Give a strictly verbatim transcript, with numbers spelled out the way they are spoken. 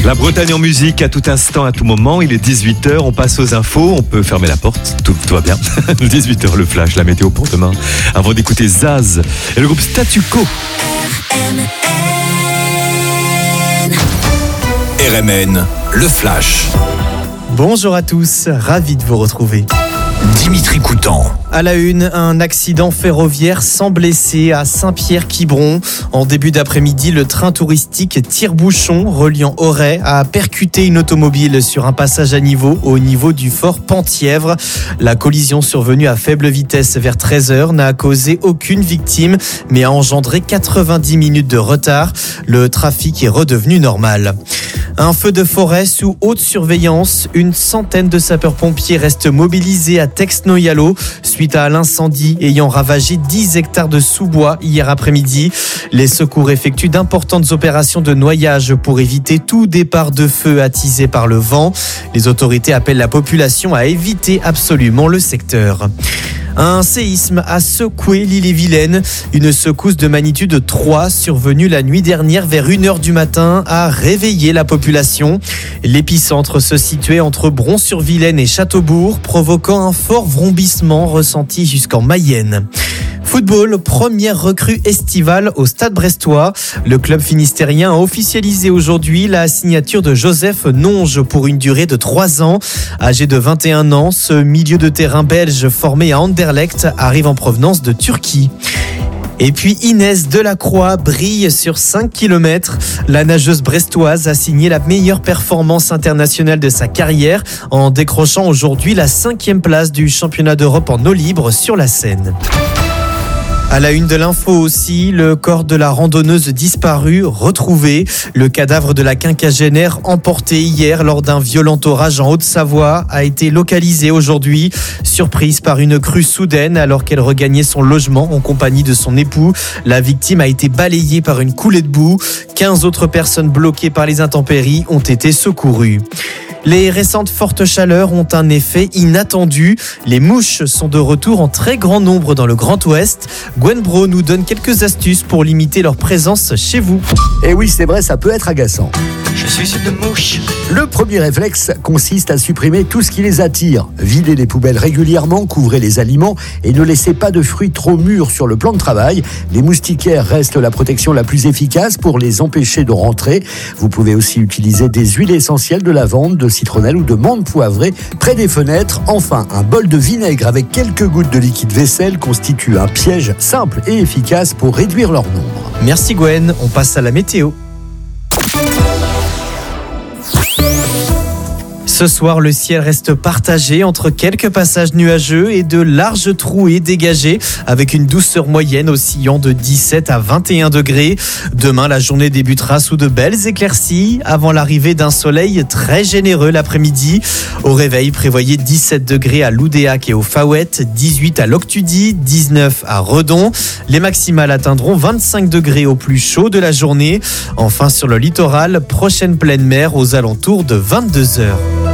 La Bretagne en musique à tout instant, à tout moment. Il est dix-huit heures, on passe aux infos, on peut fermer la porte, tout, tout va bien. dix-huit heures le flash, la météo pour demain. Avant d'écouter Zaz et le groupe Statu Quo. R M N, le flash. Bonjour à tous, ravi de vous retrouver. Dimitri Coutan. À la une, un accident ferroviaire sans blessés à Saint-Pierre-Quiberon. En début d'après-midi, le train touristique Tire-Bouchon reliant Auray a percuté une automobile sur un passage à niveau au niveau du fort Penthièvre. La collision survenue à faible vitesse vers treize heures n'a causé aucune victime, mais a engendré quatre-vingt-dix minutes de retard. Le trafic est redevenu normal. Un feu de forêt sous haute surveillance. Une centaine de sapeurs-pompiers restent mobilisés à Texno-Yalo suite à l'incendie ayant ravagé dix hectares de sous-bois hier après-midi. Les secours effectuent d'importantes opérations de noyage pour éviter tout départ de feu attisé par le vent. Les autorités appellent la population à éviter absolument le secteur. Un séisme a secoué l'île-et-Vilaine. Une secousse de magnitude trois survenue la nuit dernière vers une heure du matin a réveillé la population. L'épicentre se situait entre Bron-sur-Vilaine et Châteaubourg, provoquant un fort vrombissement ressenti jusqu'en Mayenne. Football, première recrue estivale au Stade brestois. Le club finistérien a officialisé aujourd'hui la signature de Joseph Nonge pour une durée de trois ans. Âgé de vingt et un ans, ce milieu de terrain belge formé à Anderlecht arrive en provenance de Turquie. Et puis Inès Delacroix brille sur cinq kilomètres. La nageuse brestoise a signé la meilleure performance internationale de sa carrière en décrochant aujourd'hui la cinquième place du championnat d'Europe en eau libre sur la Seine. À la une de l'info aussi, le corps de la randonneuse disparue retrouvé. Le cadavre de la quinquagénaire emporté hier lors d'un violent orage en Haute-Savoie a été localisé aujourd'hui. Surprise par une crue soudaine alors qu'elle regagnait son logement en compagnie de son époux. La victime a été balayée par une coulée de boue. quinze autres personnes bloquées par les intempéries ont été secourues. Les récentes fortes chaleurs ont un effet inattendu. Les mouches sont de retour en très grand nombre dans le Grand Ouest. Gwen Bro nous donne quelques astuces pour limiter leur présence chez vous. Et oui, c'est vrai, ça peut être agaçant. Je suis une mouche. Le premier réflexe consiste à supprimer tout ce qui les attire. Videz les poubelles régulièrement, couvrez les aliments et ne laissez pas de fruits trop mûrs sur le plan de travail. Les moustiquaires restent la protection la plus efficace pour les empêcher de rentrer. Vous pouvez aussi utiliser des huiles essentielles de lavande, de citronnelle ou de menthe poivrée près des fenêtres. Enfin, un bol de vinaigre avec quelques gouttes de liquide vaisselle constitue un piège simple et efficace pour réduire leur nombre. Merci Gwen, on passe à la météo. Ce soir, le ciel reste partagé entre quelques passages nuageux et de larges trouées dégagées avec une douceur moyenne oscillant de dix-sept à vingt et un degrés. Demain, la journée débutera sous de belles éclaircies avant l'arrivée d'un soleil très généreux l'après-midi. Au réveil, prévoyez dix-sept degrés à Loudéac et au Faouette, dix-huit à Loctudy, dix-neuf à Redon. Les maximales atteindront vingt-cinq degrés au plus chaud de la journée. Enfin, sur le littoral, prochaine pleine mer aux alentours de vingt-deux heures.